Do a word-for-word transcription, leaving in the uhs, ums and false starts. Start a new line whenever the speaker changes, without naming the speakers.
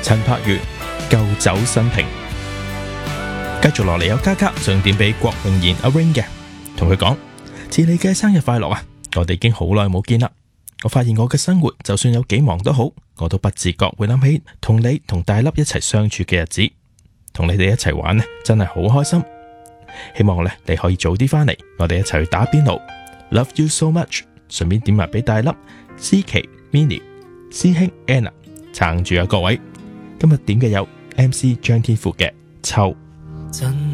陳柏宇舊酒新瓶。繼續落嚟有嘉嘉想點俾郭詠賢阿 Rain 嘅，同佢講：致你嘅生日快樂啊！我哋已經好耐冇見啦。我發現我嘅生活就算有幾忙都好，我都不自覺會諗起同你同大粒一齊相處嘅日子，同你哋一齊玩呢，真係好開心。希望咧你可以早啲翻嚟，我哋一齊去打邊爐。Love you so much。順便點埋俾大粒、思琪、Minnie、師兄 Anna 撐住啊各位。今日點嘅有 M C 張天賦嘅秋。